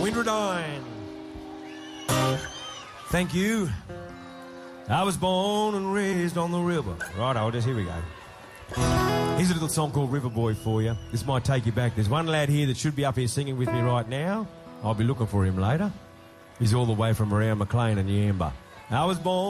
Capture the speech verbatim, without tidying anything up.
Windradyne. Thank you. I was born and raised on the river. Right, I'll just, here we go. Here's a little song called River Boy for you. This might take you back. There's one lad here that should be up here singing with me right now. I'll be looking for him later. He's all the way from around Maclean and Yamba. I was born